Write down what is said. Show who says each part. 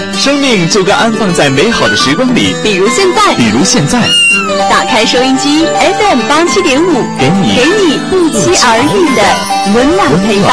Speaker 1: 生命就该安放在美好的时光里，
Speaker 2: 比如现在，打开收音机 FM 87.5，给你不期而遇的温暖陪伴。